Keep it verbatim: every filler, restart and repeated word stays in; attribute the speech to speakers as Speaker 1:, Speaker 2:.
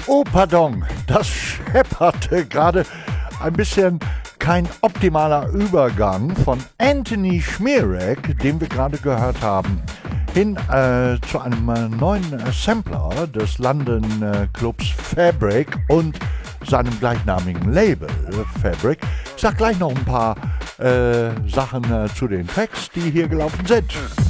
Speaker 1: Oh, pardon, das schepperte gerade ein bisschen. Kein optimaler Übergang von Anthony Schmierek, den wir gerade gehört haben, hin äh, zu einem äh, neuen äh, Sampler des London äh, Clubs Fabric und seinem gleichnamigen Label äh, Fabric. Ich sag gleich noch ein paar äh, Sachen äh, zu den Tracks, die hier gelaufen sind.